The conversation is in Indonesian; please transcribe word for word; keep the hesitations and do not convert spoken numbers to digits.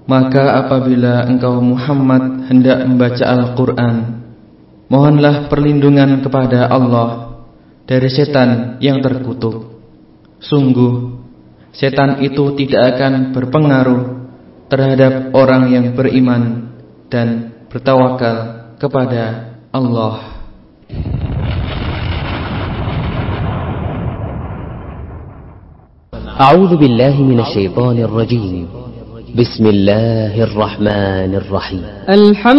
Maka apabila engkau Muhammad hendak membaca Al-Quran, mohonlah perlindungan kepada Allah dari setan yang terkutuk. Sungguh, setan itu tidak akan berpengaruh terhadap orang yang beriman dan bertawakal kepada Allah. A'udzu billahi minasy syaithanir rajim. Bismillahirrahmanirrahim.